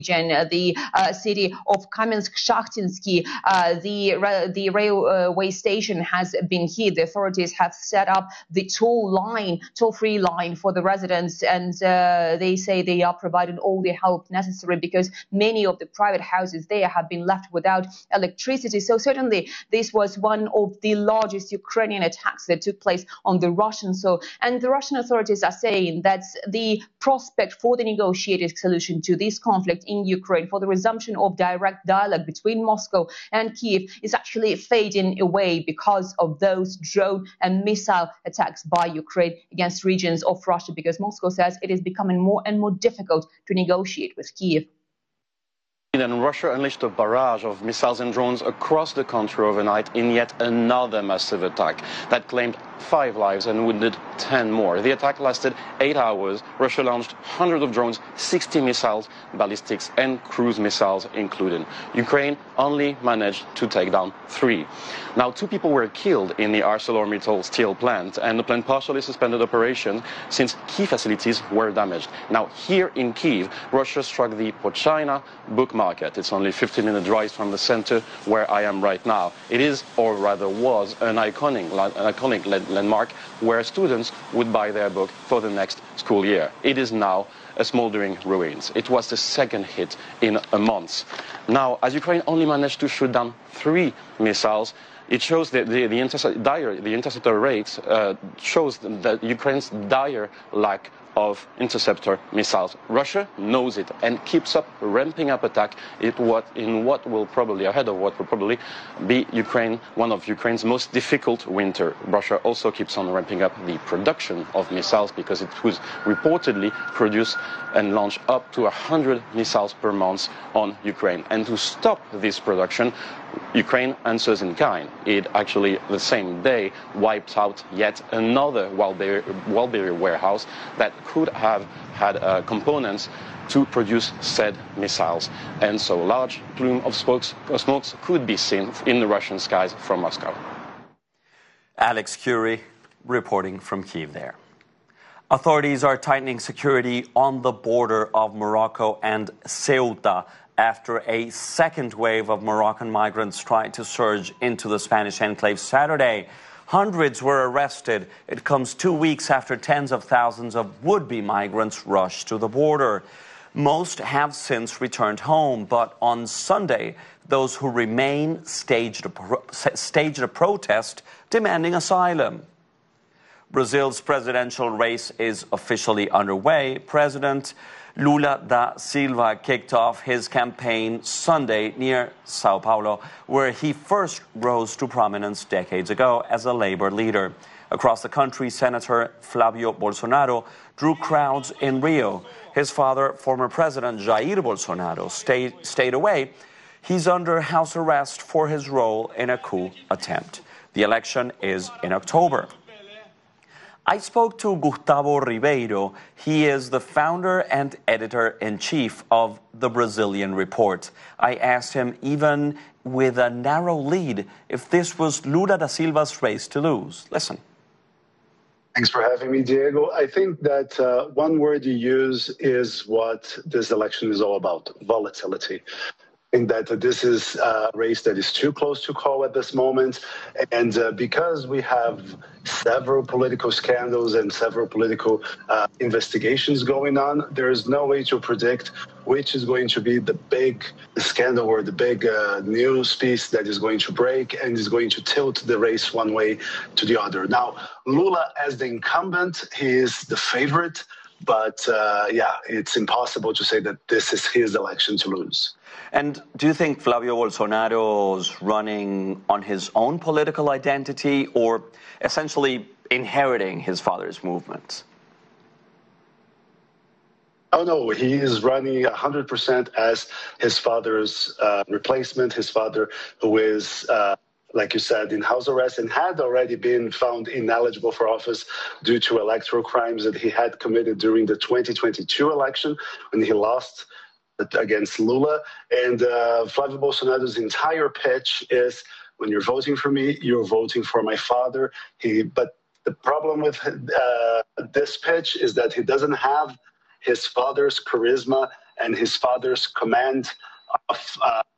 the city of Kamensk-Shahtinsky, the railway station has been hit. The authorities have set up the toll-free line for the residents, and they say they are providing all the help necessary because many of the private houses there have been left without electricity. So certainly this was one of the largest Ukrainian attacks that took place on the Russian soil. And the Russian authorities are saying that the prospect for the negotiated solution to this conflict in Ukraine, for the resumption of direct dialogue between Moscow and Kyiv, is actually fading away because of those drone and missile attacks by Ukraine against regions of Russia, because Moscow says it is becoming more and more difficult to negotiate with Kyiv. And Russia unleashed a barrage of missiles and drones across the country overnight in yet another massive attack that claimed 5 lives and wounded 10 more. The attack lasted 8 hours. Russia launched hundreds of drones, 60 missiles, ballistics and cruise missiles included. Ukraine only managed to take down 3. Now, 2 people were killed in the ArcelorMittal steel plant, and the plant partially suspended operations since key facilities were damaged. Now, here in Kyiv, Russia struck the Pochina book market. It's only 15-minute drive from the center where I am right now. It is, or rather was, an iconic landmark where students would buy their book for the next school year. It is now a smoldering ruins. It was the second hit in a month. Now, as Ukraine only managed to shoot down 3 missiles, it shows that the interceptor rates shows that Ukraine's dire lack of interceptor missiles. Russia knows it and keeps up ramping up attack in what will probably be one of Ukraine's most difficult winter. Russia also keeps on ramping up the production of missiles because it was reportedly produce and launch up to 100 missiles per month on Ukraine. And to stop this production, Ukraine answers in kind. It actually, the same day, wiped out yet another Walbery warehouse that could have had components to produce said missiles. And so a large plume of smokes could be seen in the Russian skies from Moscow. Alex Curie reporting from Kyiv there. Authorities are tightening security on the border of Morocco and Ceuta after a second wave of Moroccan migrants tried to surge into the Spanish enclave Saturday. Hundreds were arrested. It comes 2 weeks after tens of thousands of would-be migrants rushed to the border. Most have since returned home, but on Sunday, those who remain staged a protest demanding asylum. Brazil's presidential race is officially underway. President Lula da Silva kicked off his campaign Sunday near Sao Paulo, where he first rose to prominence decades ago as a labor leader. Across the country, Senator Flavio Bolsonaro drew crowds in Rio. His father, former President Jair Bolsonaro, stayed away. He's under house arrest for his role in a coup attempt. The election is in October. I spoke to Gustavo Ribeiro. He is the founder and editor-in-chief of The Brazilian Report. I asked him, even with a narrow lead, if this was Lula da Silva's race to lose. Listen. Thanks for having me, Diego. I think that one word you use is what this election is all about: volatility. I think that this is a race that is too close to call at this moment. And because we have several political scandals and several political investigations going on, there is no way to predict which is going to be the big scandal or the big news piece that is going to break and is going to tilt the race one way to the other. Now, Lula, as the incumbent, he is the favorite. But, it's impossible to say that this is his election to lose. And do you think Flavio Bolsonaro's running on his own political identity or essentially inheriting his father's movements? Oh, no, he is running 100% as his father's replacement, his father who is... like you said, in house arrest and had already been found ineligible for office due to electoral crimes that he had committed during the 2022 election when he lost against Lula. And Flavio Bolsonaro's entire pitch is, when you're voting for me, you're voting for my father. But the problem with this pitch is that he doesn't have his father's charisma and his father's command of